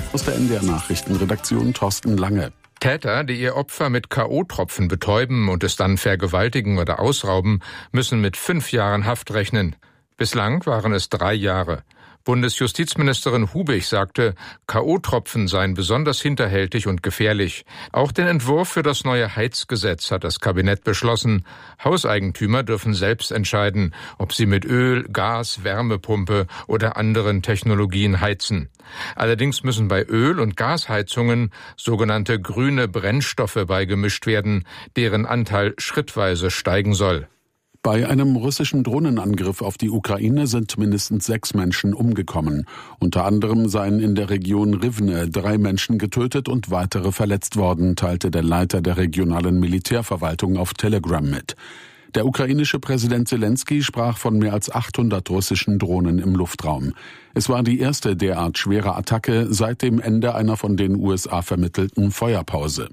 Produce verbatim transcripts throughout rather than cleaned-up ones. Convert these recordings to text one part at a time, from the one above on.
Aus der N D R-Nachrichtenredaktion Thorsten Lange. Täter, die ihr Opfer mit K O-Tropfen betäuben und es dann vergewaltigen oder ausrauben, müssen mit fünf Jahren Haft rechnen. Bislang waren es drei Jahre. Bundesjustizministerin Hubig sagte, K O-Tropfen seien besonders hinterhältig und gefährlich. Auch den Entwurf für das neue Heizgesetz hat das Kabinett beschlossen. Hauseigentümer dürfen selbst entscheiden, ob sie mit Öl, Gas, Wärmepumpe oder anderen Technologien heizen. Allerdings müssen bei Öl- und Gasheizungen sogenannte grüne Brennstoffe beigemischt werden, deren Anteil schrittweise steigen soll. Bei einem russischen Drohnenangriff auf die Ukraine sind mindestens sechs Menschen umgekommen. Unter anderem seien in der Region Rivne drei Menschen getötet und weitere verletzt worden, teilte der Leiter der regionalen Militärverwaltung auf Telegram mit. Der ukrainische Präsident Selenskyj sprach von mehr als achthundert russischen Drohnen im Luftraum. Es war die erste derart schwere Attacke seit dem Ende einer von den U S A vermittelten Feuerpause.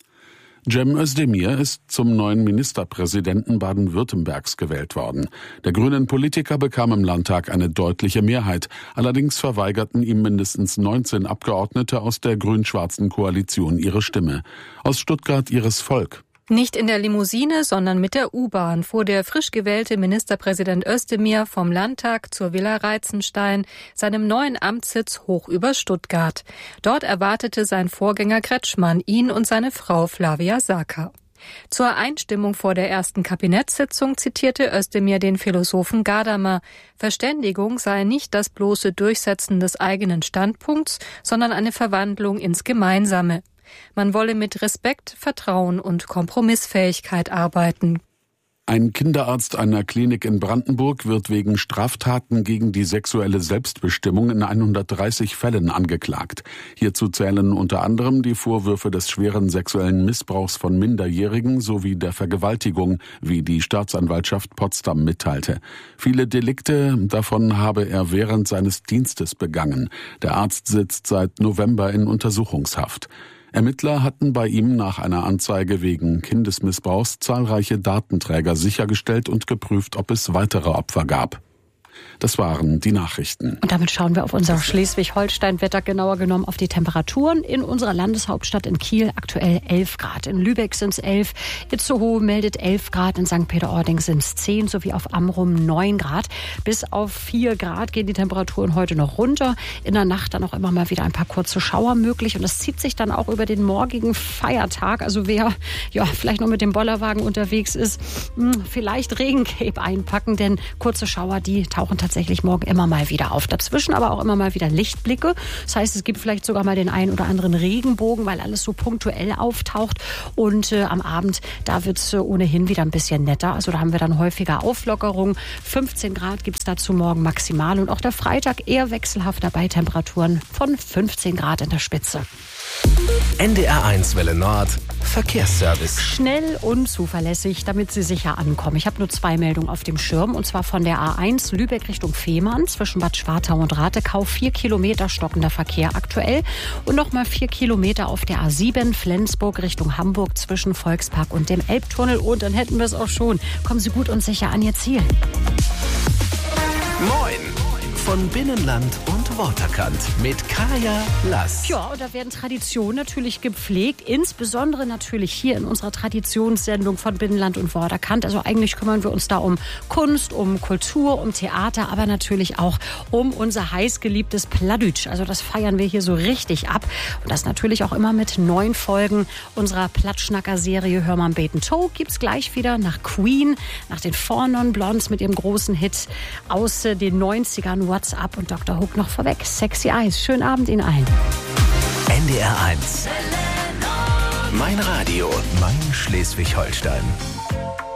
Cem Özdemir ist zum neuen Ministerpräsidenten Baden-Württembergs gewählt worden. Der grünen Politiker bekam im Landtag eine deutliche Mehrheit. Allerdings verweigerten ihm mindestens neunzehn Abgeordnete aus der grün-schwarzen Koalition ihre Stimme. Aus Stuttgart Iris Volk. Nicht in der Limousine, sondern mit der U-Bahn fuhr der frisch gewählte Ministerpräsident Özdemir vom Landtag zur Villa Reitzenstein, seinem neuen Amtssitz hoch über Stuttgart. Dort erwartete sein Vorgänger Kretschmann ihn und seine Frau Flavia Saka. Zur Einstimmung vor der ersten Kabinettssitzung zitierte Özdemir den Philosophen Gadamer. Verständigung sei nicht das bloße Durchsetzen des eigenen Standpunkts, sondern eine Verwandlung ins Gemeinsame. Man wolle mit Respekt, Vertrauen und Kompromissfähigkeit arbeiten. Ein Kinderarzt einer Klinik in Brandenburg wird wegen Straftaten gegen die sexuelle Selbstbestimmung in hundertdreißig Fällen angeklagt. Hierzu zählen unter anderem die Vorwürfe des schweren sexuellen Missbrauchs von Minderjährigen sowie der Vergewaltigung, wie die Staatsanwaltschaft Potsdam mitteilte. Viele Delikte davon habe er während seines Dienstes begangen. Der Arzt sitzt seit November in Untersuchungshaft. Ermittler hatten bei ihm nach einer Anzeige wegen Kindesmissbrauchs zahlreiche Datenträger sichergestellt und geprüft, ob es weitere Opfer gab. Das waren die Nachrichten. Und damit schauen wir auf unser Schleswig-Holstein-Wetter, genauer genommen auf die Temperaturen in unserer Landeshauptstadt in Kiel. Aktuell elf Grad. In Lübeck sind es elf. Itzehoe meldet elf Grad. In Sankt Peter-Ording sind es zehn, sowie auf Amrum neun Grad. Bis auf vier Grad gehen die Temperaturen heute noch runter. In der Nacht dann auch immer mal wieder ein paar kurze Schauer möglich. Und das zieht sich dann auch über den morgigen Feiertag. Also wer ja vielleicht noch mit dem Bollerwagen unterwegs ist, vielleicht Regencape einpacken, denn kurze Schauer, die tauchen tatsächlich morgen immer mal wieder auf. Dazwischen aber auch immer mal wieder Lichtblicke. Das heißt, es gibt vielleicht sogar mal den einen oder anderen Regenbogen, weil alles so punktuell auftaucht. Und äh, am Abend, da wird es äh, ohnehin wieder ein bisschen netter. Also da haben wir dann häufiger Auflockerung. fünfzehn Grad gibt es dazu morgen maximal. Und auch der Freitag eher wechselhafter bei Temperaturen von fünfzehn Grad in der Spitze. N D R eins Welle Nord Verkehrsservice. Schnell und zuverlässig, damit Sie sicher ankommen. Ich habe nur zwei Meldungen auf dem Schirm, und zwar von der A eins Lübeck Richtung Fehmarn zwischen Bad Schwartau und Ratekau. Vier Kilometer stockender Verkehr aktuell und nochmal vier Kilometer auf der A sieben Flensburg Richtung Hamburg zwischen Volkspark und dem Elbtunnel. Und dann hätten wir es auch schon. Kommen Sie gut und sicher an Ihr Ziel. Moin! Von Binnenland und Waterkant mit Kaya Lass. Ja, und da werden Traditionen natürlich gepflegt, insbesondere natürlich hier in unserer Traditionssendung von Binnenland und Waterkant. Also eigentlich kümmern wir uns da um Kunst, um Kultur, um Theater, aber natürlich auch um unser heißgeliebtes Plattdeutsch. Also das feiern wir hier so richtig ab. Und das natürlich auch immer mit neuen Folgen unserer Plattschnacker-Serie Hör mal Beten Toe. Gibt's gleich wieder nach Queen, nach den Four Non Blondes mit ihrem großen Hit aus den neunzigern, What's Up, und Doktor Hook noch vorweg. Sexy Eyes. Schönen Abend Ihnen allen. N D R eins. Mein Radio, mein Schleswig-Holstein.